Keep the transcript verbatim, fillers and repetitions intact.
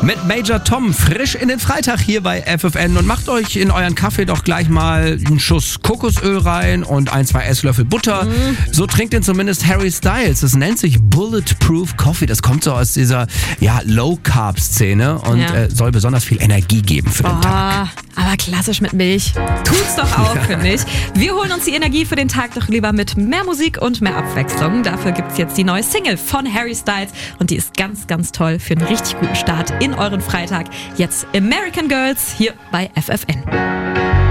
Mit Major Tom frisch in den Freitag hier bei F F N und macht euch in euren Kaffee doch gleich mal einen Schuss Kokosöl rein und ein, zwei Esslöffel Butter. Mm. So trinkt den zumindest Harry Styles. Das nennt sich Bulletproof Coffee. Das kommt so aus dieser ja, Low-Carb-Szene und ja. äh, soll besonders viel Energie geben für den oh, Tag. Aber klassisch mit Milch. Tut's doch auch, ja. finde ich. Wir holen uns die Energie für den Tag doch lieber mit mehr Musik und mehr Abwechslung. Dafür gibt's jetzt die neue Single von Harry Styles und die ist ganz, ganz toll für einen richtig guten Start in euren Freitag. Jetzt American Girls hier bei F F N.